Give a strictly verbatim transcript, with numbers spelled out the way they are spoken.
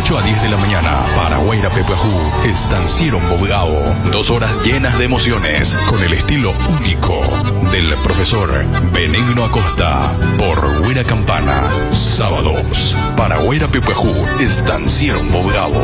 ocho a diez de la mañana, Paraguaira Pepuajú, Estanciero Bobgao. Dos horas llenas de emociones, con el estilo único del profesor Benigno Acosta, por Huira Campana. Sábados, Paraguaira Pepuajú, Estanciero Bobgao.